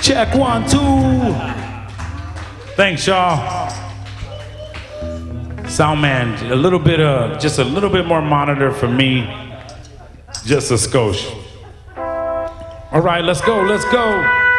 Check 1, 2. Thanks, y'all. Sound man, just a little bit more monitor for me. Just a skosh. All right, let's go.